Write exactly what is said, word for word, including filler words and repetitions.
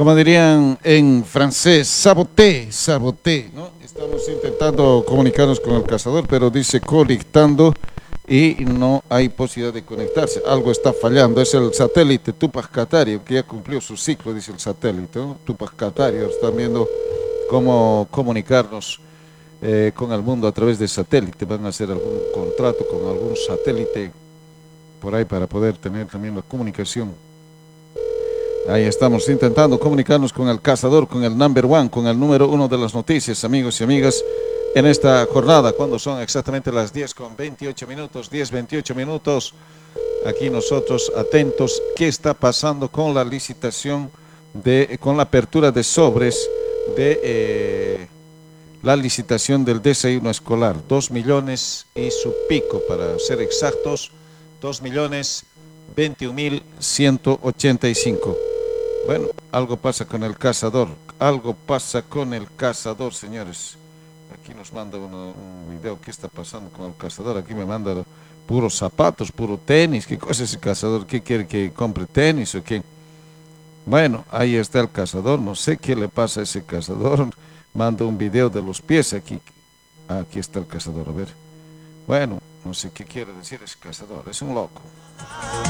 como dirían en francés, saboté, saboté, ¿no? Estamos intentando comunicarnos con el cazador, pero dice conectando y no hay posibilidad de conectarse. Algo está fallando. Es el satélite Tupac Katari, que ya cumplió su ciclo, dice el satélite, ¿no? Tupac Katari. Están viendo cómo comunicarnos eh, con el mundo a través de satélite. Van a hacer algún contrato con algún satélite por ahí para poder tener también la comunicación. Ahí estamos intentando comunicarnos con el cazador, con el number one, con el número uno de las noticias, amigos y amigas, en esta jornada, cuando son exactamente las diez con veintiocho minutos, diez, veintiocho minutos. Aquí nosotros atentos, ¿qué está pasando con la licitación, de, con la apertura de sobres de eh, la licitación del desayuno escolar? Dos millones y su pico, para ser exactos, dos millones veintiún mil ciento ochenta y cinco. Bueno, algo pasa con el cazador, algo pasa con el cazador, señores. Aquí nos manda uno, un video, ¿qué está pasando con el cazador? Aquí me manda puros zapatos, puro tenis. ¿Qué cosa es el cazador? ¿Qué quiere, que compre tenis o qué? Bueno, ahí está el cazador, no sé qué le pasa a ese cazador. Manda un video de los pies aquí. Aquí está el cazador, a ver. Bueno, no sé qué quiere decir ese cazador, es un loco.